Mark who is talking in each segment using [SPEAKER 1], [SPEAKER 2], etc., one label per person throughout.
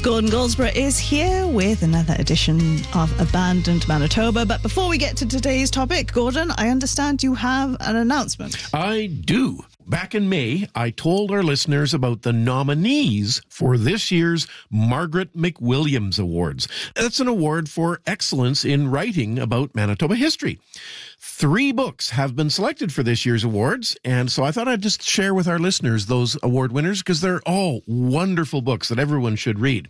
[SPEAKER 1] Gordon Goldsborough is here with another edition of Abandoned Manitoba. But before we get to today's topic, Gordon, I understand you have an announcement.
[SPEAKER 2] I do. Back in May, I told our listeners about the nominees for this year's Margaret McWilliams Awards. That's an award for excellence in writing about Manitoba history. 3 books have been selected for this year's awards, and so I thought I'd just share with our listeners those award winners because they're all wonderful books that everyone should read.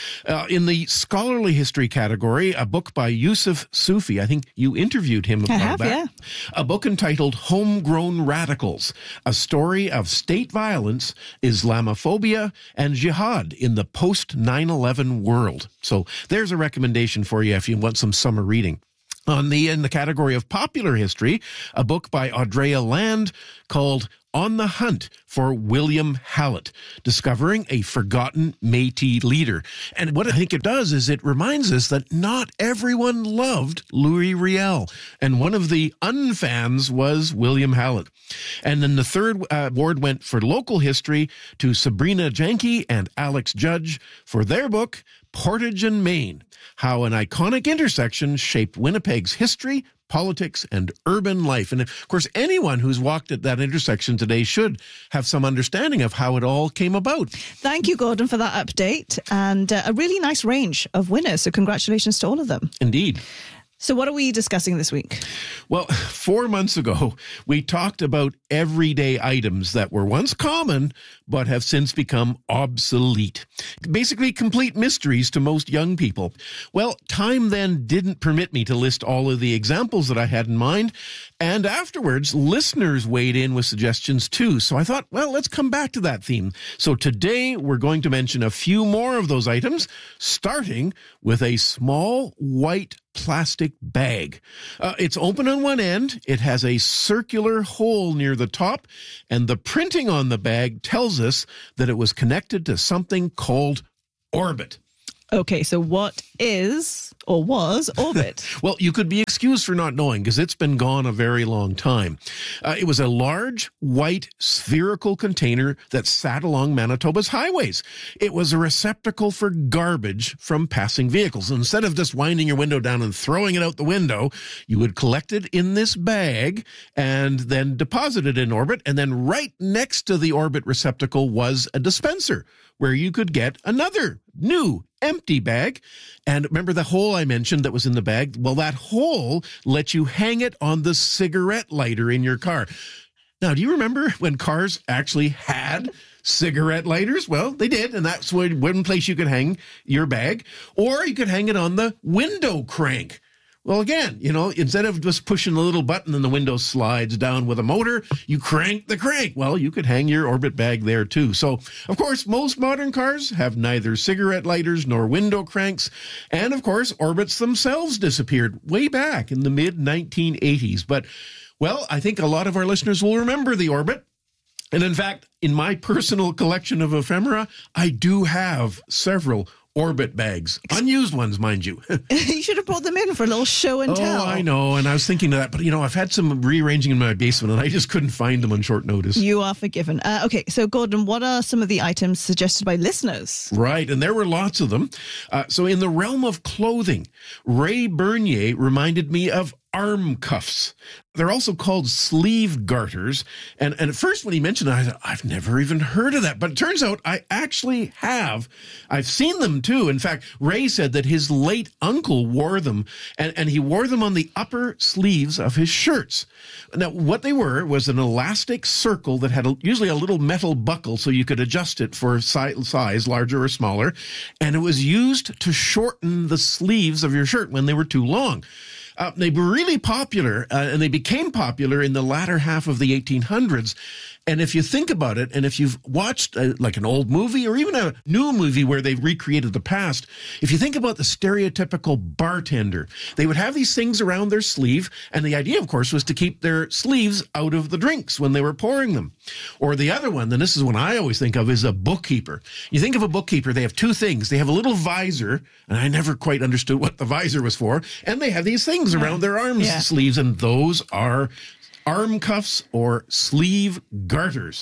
[SPEAKER 2] In the scholarly history category, a book by Yusuf Sufi. I think you interviewed him about that.
[SPEAKER 1] Yeah.
[SPEAKER 2] A book entitled Homegrown Radicals, a story of state violence, Islamophobia, and jihad in the post-9/11 world. So there's a recommendation for you if you want some summer reading. In the category of popular history, a book by Audrea Land called On the Hunt for William Hallett, discovering a forgotten Métis leader. And what I think it does is it reminds us that not everyone loved Louis Riel, and one of the unfans was William Hallett. And then the third award went for local history to Sabrina Janke and Alex Judge for their book, Portage and Main, How an Iconic Intersection Shaped Winnipeg's History, Politics, and Urban Life. And of course, anyone who's walked at that intersection today should have some understanding of how it all came about.
[SPEAKER 1] Thank you, Gordon, for that update, and a really nice range of winners. So congratulations to all of them.
[SPEAKER 2] Indeed.
[SPEAKER 1] So what are we discussing this week?
[SPEAKER 2] Well, 4 months ago, we talked about everyday items that were once common, but have since become obsolete. Basically, complete mysteries to most young people. Well, time then didn't permit me to list all of the examples that I had in mind. And afterwards, listeners weighed in with suggestions too. So I thought, well, let's come back to that theme. So today, we're going to mention a few more of those items, starting with a small white plastic bag. It's open on one end. It has a circular hole near the top, and the printing on the bag tells us that it was connected to something called Orbit.
[SPEAKER 1] Okay, so what is or was Orbit?
[SPEAKER 2] Well, you could be excused for not knowing because it's been gone a very long time. It was a large, white, spherical container that sat along Manitoba's highways. It was a receptacle for garbage from passing vehicles. Instead of just winding your window down and throwing it out the window, you would collect it in this bag and then deposit it in Orbit. And then right next to the Orbit receptacle was a dispenser where you could get another new empty bag. And remember the hole I mentioned that was in the bag? Well, that hole lets you hang it on the cigarette lighter in your car. Now, do you remember when cars actually had cigarette lighters? Well, they did, and that's one place you could hang your bag. Or you could hang it on the window crank. Well, again, instead of just pushing the little button and the window slides down with a motor, you crank the crank. Well, you could hang your Orbit bag there too. So, of course, most modern cars have neither cigarette lighters nor window cranks. And, of course, Orbits themselves disappeared way back in the mid-1980s. But, well, I think a lot of our listeners will remember the Orbit. And, in fact, in my personal collection of ephemera, I do have several Orbit bags. Unused ones, mind you.
[SPEAKER 1] You should have brought them in for a little show and tell.
[SPEAKER 2] Oh, I know. And I was thinking of that. But, I've had some rearranging in my basement and I just couldn't find them on short notice.
[SPEAKER 1] You are forgiven. Okay, so Gordon, what are some of the items suggested by listeners?
[SPEAKER 2] Right. And there were lots of them. So in the realm of clothing, Ray Bernier reminded me of arm cuffs. They're also called sleeve garters. And at first when he mentioned it, I thought, I've never even heard of that. But it turns out I actually have. I've seen them too. In fact, Ray said that his late uncle wore them, and he wore them on the upper sleeves of his shirts. Now, what they were was an elastic circle that had usually a little metal buckle so you could adjust it for size, larger or smaller. And it was used to shorten the sleeves of your shirt when they were too long. They were really popular, and they became popular in the latter half of the 1800s. And if you think about it, and if you've watched like an old movie or even a new movie where they've recreated the past, if you think about the stereotypical bartender, they would have these things around their sleeve. And the idea, of course, was to keep their sleeves out of the drinks when they were pouring them. Or the other one, and this is one I always think of, is a bookkeeper. You think of a bookkeeper, they have two things. They have a little visor, and I never quite understood what the visor was for. And they have these things around their arms, sleeves, and those are arm cuffs or sleeve garters.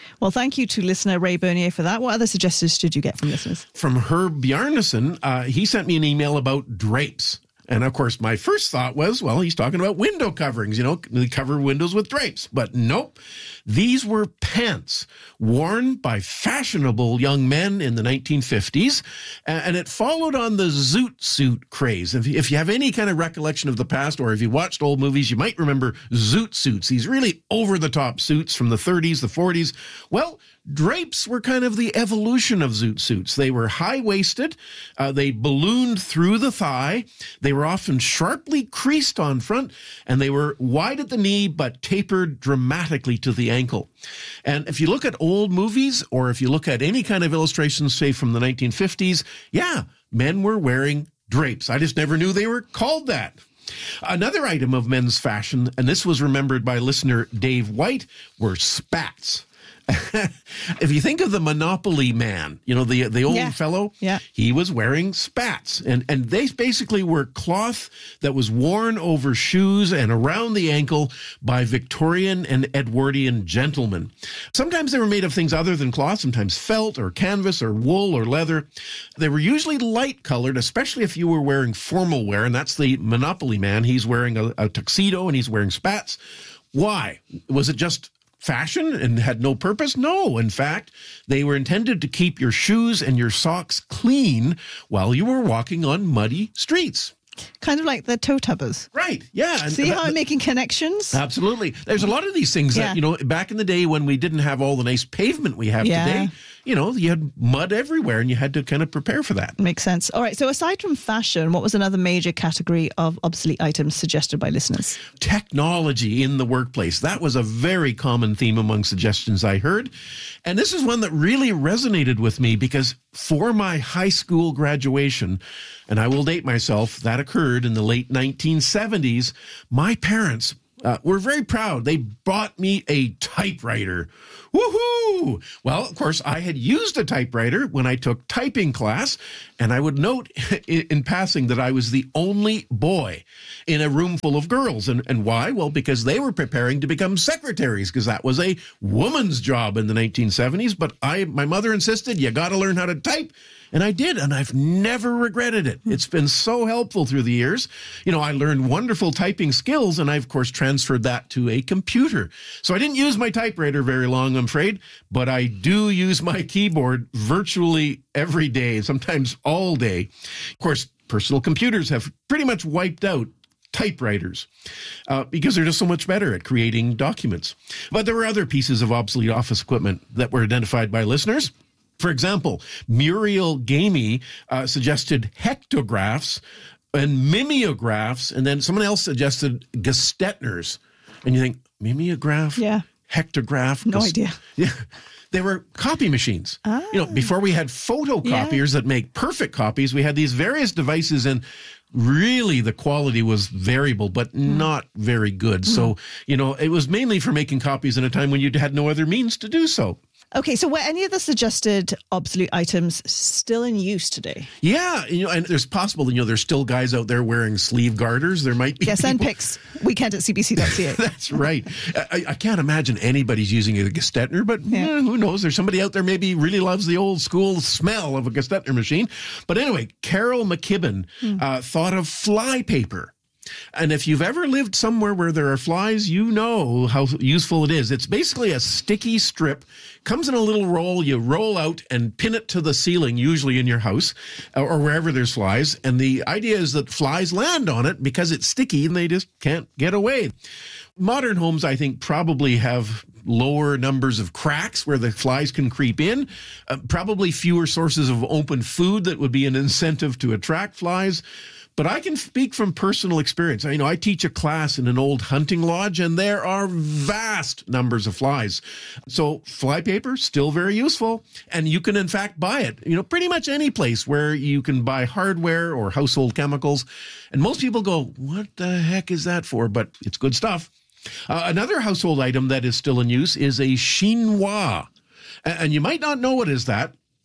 [SPEAKER 1] Well, thank you to listener Ray Bernier for that. What other suggestions did you get from listeners?
[SPEAKER 2] From Herb Bjarnason, he sent me an email about drapes. And of course, my first thought was, well, he's talking about window coverings, they cover windows with drapes. But nope, these were pants worn by fashionable young men in the 1950s. And it followed on the zoot suit craze. If you have any kind of recollection of the past, or if you watched old movies, you might remember zoot suits, these really over-the-top suits from the 30s, the 40s. Well, drapes were kind of the evolution of zoot suits. They were high-waisted. They ballooned through the thigh. They were often sharply creased on front, and they were wide at the knee but tapered dramatically to the ankle. And if you look at old movies, or if you look at any kind of illustrations, say from the 1950s, yeah, men were wearing drapes. I just never knew they were called that. Another item of men's fashion, and this was remembered by listener Dave White, were spats. If you think of the Monopoly man, the old fellow, he was wearing spats. And they basically were cloth that was worn over shoes and around the ankle by Victorian and Edwardian gentlemen. Sometimes they were made of things other than cloth, sometimes felt or canvas or wool or leather. They were usually light colored, especially if you were wearing formal wear. And that's the Monopoly man. He's wearing a tuxedo and he's wearing spats. Why? Was it just fashion and had no purpose? No. In fact, they were intended to keep your shoes and your socks clean while you were walking on muddy streets.
[SPEAKER 1] Kind of like the toe tubbers.
[SPEAKER 2] Right, yeah.
[SPEAKER 1] See how I'm making connections?
[SPEAKER 2] Absolutely. There's a lot of these things that, back in the day when we didn't have all the nice pavement we have today, you had mud everywhere and you had to kind of prepare for that.
[SPEAKER 1] Makes sense. All right, so aside from fashion, what was another major category of obsolete items suggested by listeners?
[SPEAKER 2] Technology in the workplace. That was a very common theme among suggestions I heard. And this is one that really resonated with me because for my high school graduation, and I will date myself, that occurred in the late 1970s, my parents were very proud. They bought me a typewriter. Woohoo! Well, of course, I had used a typewriter when I took typing class, and I would note in passing that I was the only boy in a room full of girls. And why? Well, because they were preparing to become secretaries, because that was a woman's job in the 1970s. But my mother insisted, you got to learn how to type. And I did, and I've never regretted it. It's been so helpful through the years. I learned wonderful typing skills, and I, of course, transferred that to a computer. So I didn't use my typewriter very long, I'm afraid, but I do use my keyboard virtually every day, sometimes all day. Of course, personal computers have pretty much wiped out typewriters because they're just so much better at creating documents. But there were other pieces of obsolete office equipment that were identified by listeners. For example, Muriel Gamey suggested hectographs and mimeographs, and then someone else suggested Gestetners. And you think, mimeograph?
[SPEAKER 1] Yeah.
[SPEAKER 2] Hectograph?
[SPEAKER 1] No idea.
[SPEAKER 2] Yeah. They were copy machines. Before we had photocopiers that make perfect copies, we had these various devices, and really the quality was variable, but not very good. So, it was mainly for making copies in a time when you had no other means to do so.
[SPEAKER 1] Okay, so were any of the suggested obsolete items still in use today?
[SPEAKER 2] Yeah, and there's possible, there's still guys out there wearing sleeve garters. There might be
[SPEAKER 1] send pics. Weekend at cbc.ca.
[SPEAKER 2] That's right. I can't imagine anybody's using a Gestetner, but who knows? There's somebody out there maybe really loves the old school smell of a Gestetner machine. But anyway, Carol McKibben thought of fly paper. And if you've ever lived somewhere where there are flies, you know how useful it is. It's basically a sticky strip, comes in a little roll, you roll out and pin it to the ceiling, usually in your house or wherever there's flies. And the idea is that flies land on it because it's sticky and they just can't get away. Modern homes, I think, probably have lower numbers of cracks where the flies can creep in, probably fewer sources of open food that would be an incentive to attract flies. But I can speak from personal experience. I teach a class in an old hunting lodge, and there are vast numbers of flies. So fly paper, still very useful. And you can, in fact, buy it, pretty much any place where you can buy hardware or household chemicals. And most people go, what the heck is that for? But it's good stuff. Another household item that is still in use is a chinois. And you might not know what is that.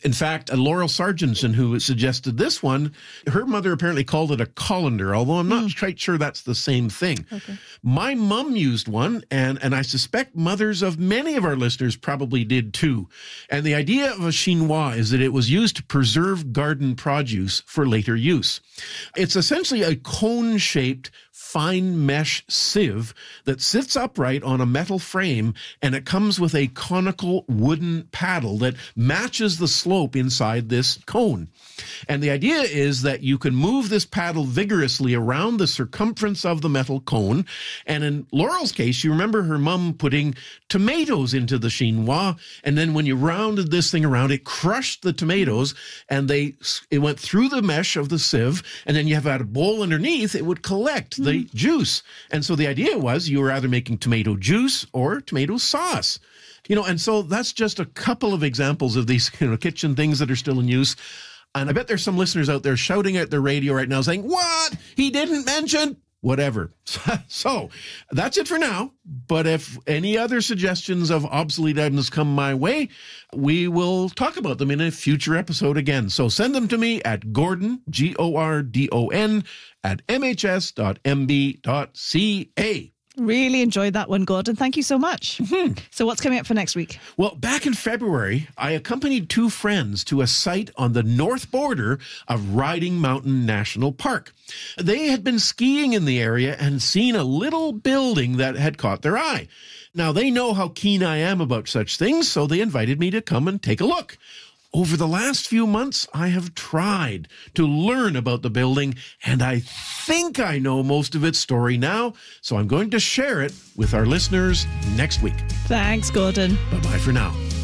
[SPEAKER 2] In fact, Laurel Sargentson, who suggested this one, her mother apparently called it a colander, although I'm not quite sure that's the same thing.
[SPEAKER 1] Okay.
[SPEAKER 2] My mom used one, and I suspect mothers of many of our listeners probably did too. And the idea of a chinois is that it was used to preserve garden produce for later use. It's essentially a cone-shaped fine mesh sieve that sits upright on a metal frame, and it comes with a conical wooden paddle that matches the slope inside this cone. And the idea is that you can move this paddle vigorously around the circumference of the metal cone. And in Laurel's case, you remember her mom putting tomatoes into the chinois, and then when you rounded this thing around, it crushed the tomatoes, and it went through the mesh of the sieve, and then you have a bowl underneath, it would collect the juice. And so the idea was you were either making tomato juice or tomato sauce. And so that's just a couple of examples of these kitchen things that are still in use. And I bet there's some listeners out there shouting at their radio right now saying, what? He didn't mention whatever. So that's it for now. But if any other suggestions of obsolete items come my way, we will talk about them in a future episode again. So send them to me at Gordon, Gordon, at mhs.mb.ca.
[SPEAKER 1] Really enjoyed that one, Gordon. Thank you so much. So what's coming up for next week?
[SPEAKER 2] Well, back in February, I accompanied two friends to a site on the north border of Riding Mountain National Park. They had been skiing in the area and seen a little building that had caught their eye. Now, they know how keen I am about such things, so they invited me to come and take a look. Over the last few months, I have tried to learn about the building, and I think I know most of its story now, so I'm going to share it with our listeners next week.
[SPEAKER 1] Thanks, Gordon.
[SPEAKER 2] Bye-bye for now.